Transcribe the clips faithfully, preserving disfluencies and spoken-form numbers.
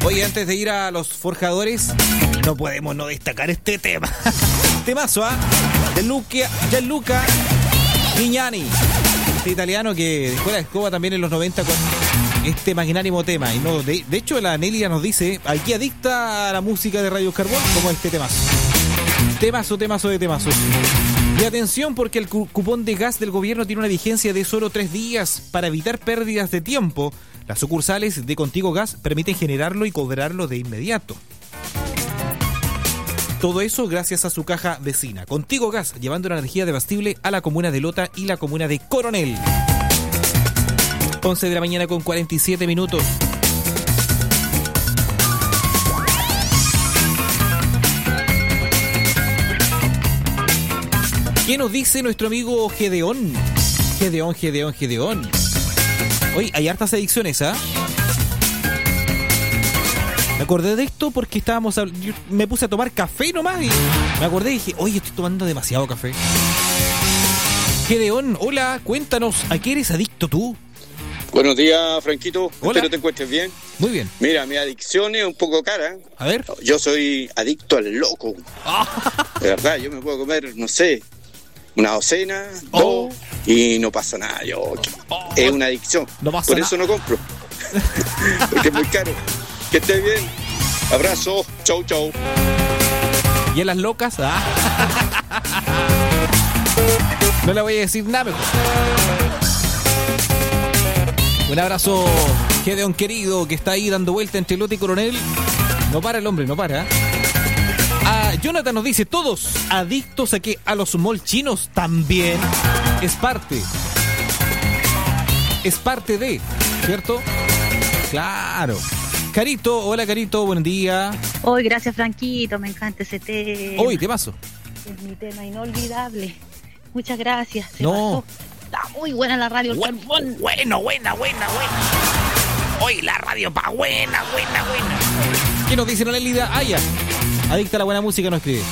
Oye, antes de ir a los forjadores, no podemos no destacar este tema. Temazo, ¿ah? ¿eh? Gianluca, Gianluca Vignani, este italiano que dejó la escoba también en los noventa con este magnánimo tema. Y no, de, de hecho, la Nelia nos dice, aquí adicta a la música de Radio Carbón, como este temazo. Temazo, temazo de temazo. Y atención, porque el cu- cupón de gas del gobierno tiene una vigencia de solo tres días. Para evitar pérdidas de tiempo, las sucursales de Contigo Gas permiten generarlo y cobrarlo de inmediato. Todo eso gracias a su caja vecina. Contigo Gas, llevando la energía debastible a la comuna de Lota y la comuna de Coronel. once de la mañana con cuarenta y siete minutos. ¿Qué nos dice nuestro amigo Gedeón? Gedeón, Gedeón, Gedeón. Oye, hay hartas adicciones, ¿ah? ¿eh? Me acordé de esto porque estábamos... Yo me puse a tomar café nomás y me acordé y dije, oye, estoy tomando demasiado café. Gedeón, hola, cuéntanos, ¿a qué eres adicto tú? Buenos días, Franquito. Hola. Espero te encuentres bien. Muy bien. Mira, mi adicción es un poco cara. A ver. Yo soy adicto al loco. De verdad, yo me puedo comer, no sé, una docena, Oh. dos, y no pasa nada. Yo, Oh. es una adicción. No pasa Por nada. eso no compro. Porque es muy caro. Que estés bien. Abrazo. Chau, chau. ¿Y en las locas? Ah. No le voy a decir nada mejor. Un abrazo, Gedeón querido, que está ahí dando vuelta entre Lota y Coronel. No para el hombre, no para. Ah, Jonathan nos dice, todos adictos a que a los mall chinos también es parte. Es parte de, ¿cierto? Claro. Carito, hola Carito, buen día. Hoy, gracias Franquito, me encanta ese tema. Hoy, te paso. Es mi tema inolvidable. Muchas gracias. Se No. pasó. Está muy buena la radio, el Bueno, Carbón. bueno, buena, buena, buena. Hoy la radio pa' buena, buena, buena. ¿Qué nos dice la Lelida? Ah, ya. Adicta a la buena música, nos escribe.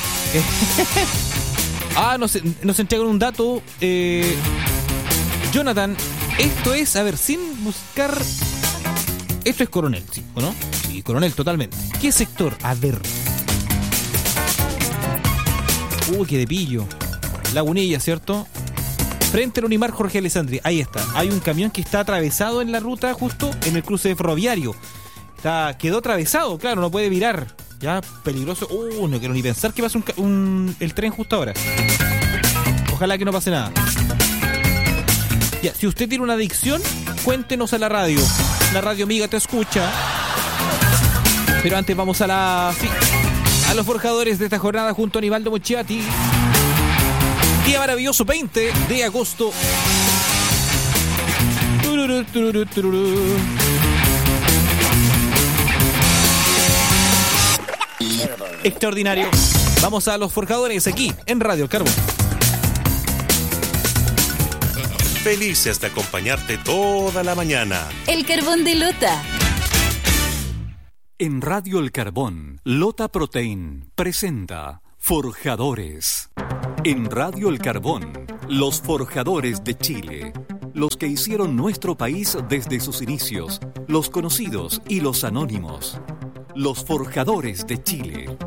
ah, nos, nos entregan un dato. Eh, Jonathan, esto es, a ver, sin buscar... Esto es Coronel, ¿sí? ¿O no? Sí, Coronel, totalmente. ¿Qué sector? A ver. Uy, qué de pillo. Lagunilla, ¿cierto? Frente al Unimar Jorge Alessandri. Ahí está. Hay un camión que está atravesado en la ruta, justo en el cruce de ferroviario. Está, quedó atravesado, claro, no puede virar. Ya, peligroso. Uh, no quiero ni pensar que pase un, un, el tren justo ahora. Ojalá que no pase nada. Ya, si usted tiene una adicción, cuéntenos a la radio. La radio amiga te escucha. Pero antes vamos a la... Sí, a los forjadores de esta jornada junto a Nivaldo Mucciati. Día maravilloso, veinte de agosto. Tururú, tururú, tururú. Extraordinario. Vamos a los forjadores aquí en Radio Carbón. Felices de acompañarte toda la mañana. El Carbón de Lota. En Radio El Carbón, Lota Protein presenta Forjadores. En Radio El Carbón, los forjadores de Chile. Los que hicieron nuestro país desde sus inicios, los conocidos y los anónimos. Los forjadores de Chile.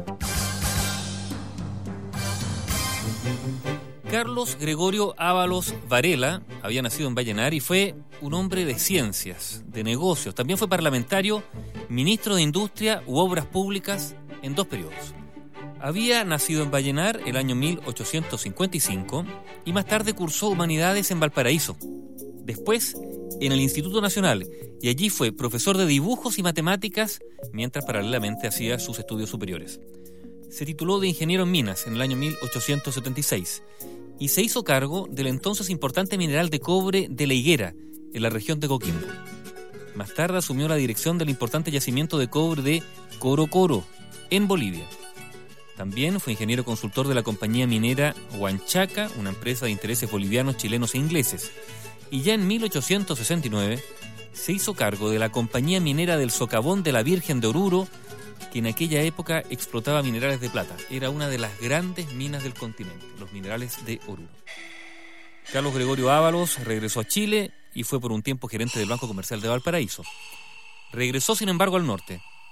Carlos Gregorio Ábalos Varela había nacido en Vallenar y fue un hombre de ciencias, de negocios. También fue parlamentario, ministro de Industria u Obras Públicas en dos periodos. Había nacido en Vallenar el año mil ochocientos cincuenta y cinco y más tarde cursó Humanidades en Valparaíso. Después en el Instituto Nacional y allí fue profesor de dibujos y matemáticas mientras paralelamente hacía sus estudios superiores. Se tituló de ingeniero en minas en el año mil ochocientos setenta y seis y se hizo cargo del entonces importante mineral de cobre de La Higuera, en la región de Coquimbo. Más tarde asumió la dirección del importante yacimiento de cobre de Coro Coro, en Bolivia. También fue ingeniero consultor de la compañía minera Huanchaca, una empresa de intereses bolivianos, chilenos e ingleses. Y ya en mil ochocientos sesenta y nueve se hizo cargo de la compañía minera del Socavón de la Virgen de Oruro, que en aquella época explotaba minerales de plata. Era una de las grandes minas del continente, los minerales de Oruro. Carlos Gregorio Ábalos regresó a Chile y fue por un tiempo gerente del Banco Comercial de Valparaíso. Regresó, sin embargo, al norte,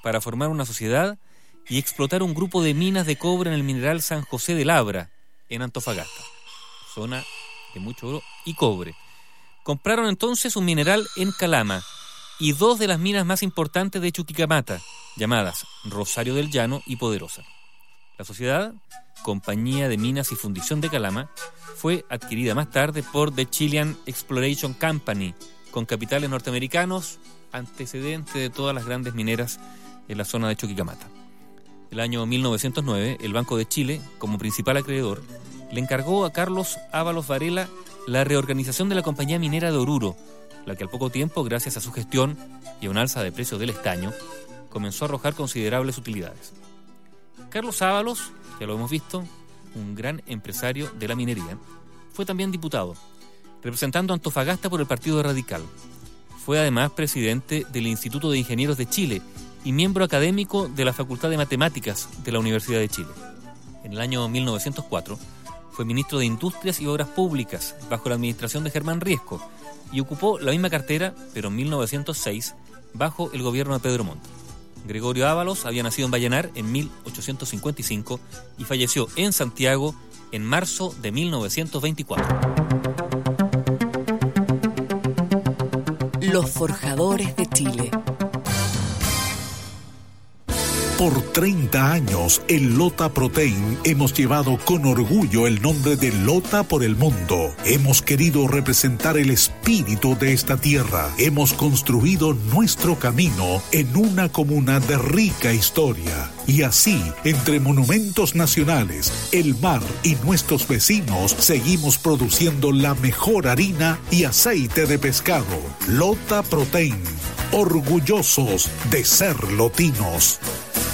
para formar una sociedad y explotar un grupo de minas de cobre en el mineral San José de Labra, en Antofagasta, zona de mucho oro y cobre. Compraron entonces un mineral en Calama y dos de las minas más importantes de Chuquicamata, llamadas Rosario del Llano y Poderosa. La sociedad, Compañía de Minas y Fundición de Calama, fue adquirida más tarde por The Chilean Exploration Company, con capitales norteamericanos, antecedente de todas las grandes mineras en la zona de Chuquicamata. El año mil novecientos nueve, el Banco de Chile, como principal acreedor, le encargó a Carlos Ábalos Varela la reorganización de la compañía minera de Oruro, la que al poco tiempo, gracias a su gestión y a un alza de precios del estaño, comenzó a arrojar considerables utilidades. Carlos Ábalos, ya lo hemos visto, un gran empresario de la minería, fue también diputado, representando a Antofagasta por el Partido Radical. Fue además presidente del Instituto de Ingenieros de Chile y miembro académico de la Facultad de Matemáticas de la Universidad de Chile. En el año mil novecientos cuatro fue ministro de Industrias y Obras Públicas bajo la administración de Germán Riesco y ocupó la misma cartera, pero en mil novecientos seis, bajo el gobierno de Pedro Montt. Gregorio Ábalos había nacido en Vallenar en mil ochocientos cincuenta y cinco y falleció en Santiago en marzo de mil novecientos veinticuatro. Los forjadores de Chile. Por treinta años, en Lota Protein hemos llevado con orgullo el nombre de Lota por el mundo. Hemos querido representar el espíritu de esta tierra. Hemos construido nuestro camino en una comuna de rica historia. Y así, entre monumentos nacionales, el mar y nuestros vecinos, seguimos produciendo la mejor harina y aceite de pescado. Lota Protein, orgullosos de ser lotinos.